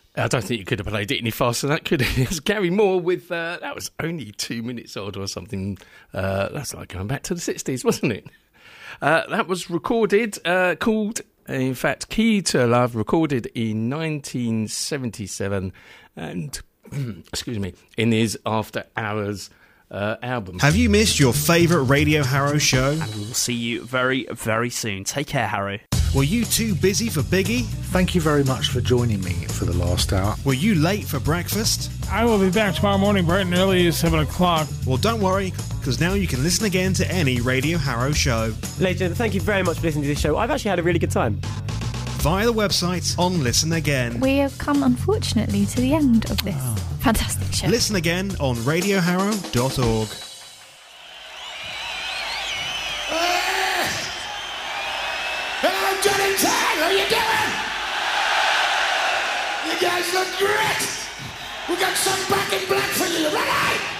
I don't think you could have played it any faster than that, could it? It's Gary Moore with, that was only 2 minutes old or something. That's like going back to the 60s, wasn't it? That was recorded, called, in fact, Key to Love, recorded in 1977 and, excuse me, in his After Hours album. Have you missed your favourite Radio Harrow show? And we will see you very, very soon. Take care, Harrow. Were you too busy for Biggie? Thank you very much for joining me for the last hour. Were you late for breakfast? I will be back tomorrow morning bright and early at 7 o'clock. Well, don't worry, because now you can listen again to any Radio Harrow show. Legend, thank you very much for listening to this show. I've actually had a really good time. Via the website on Listen Again. We have come, unfortunately, to the end of this fantastic show. Listen again on radioharrow.org. Hello, Johnny Tag, how you doing? You guys look great. We got some back in black for you, ready?